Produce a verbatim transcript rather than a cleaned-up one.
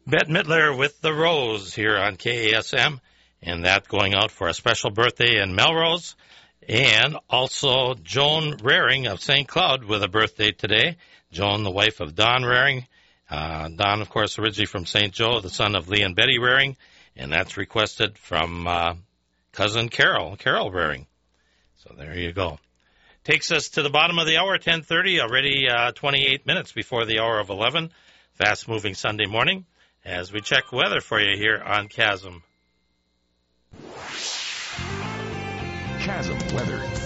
Bette Midler with The Rose here on K A S M, and that going out for a special birthday in Melrose. And also Joan Raring of Saint Cloud with a birthday today. Joan, the wife of Don Raring. Uh, Don, of course, originally from Saint Joe, the son of Lee and Betty Raring, and that's requested from uh, cousin Carol, Carol Raring. So there you go. Takes us to the bottom of the hour, ten thirty, already uh, twenty-eight minutes before the hour of eleven. Fast-moving Sunday morning as we check weather for you here on Chasm. Chasm Weather.